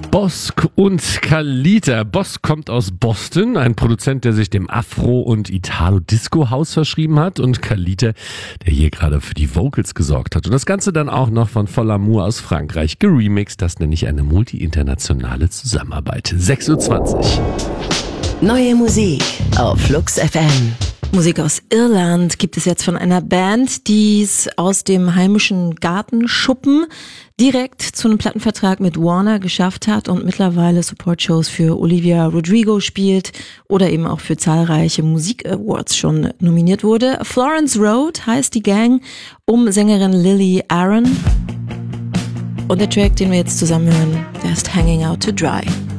Bosk und Kalita. Bosk kommt aus Boston, ein Produzent, der sich dem Afro- und Italo-Disco-House verschrieben hat, und Kalita, der hier gerade für die Vocals gesorgt hat. Und das Ganze dann auch noch von Folamour aus Frankreich geremixed. Das nenne ich eine multi-internationale Zusammenarbeit. 6:20 Uhr. Neue Musik auf Flux FM. Musik aus Irland gibt es jetzt von einer Band, die es aus dem heimischen Gartenschuppen direkt zu einem Plattenvertrag mit Warner geschafft hat und mittlerweile Supportshows für Olivia Rodrigo spielt oder eben auch für zahlreiche Musik-Awards schon nominiert wurde. Florence Road heißt die Gang um Sängerin Lily Aaron. Und der Track, den wir jetzt zusammen hören, der ist Hanging Out to Dry.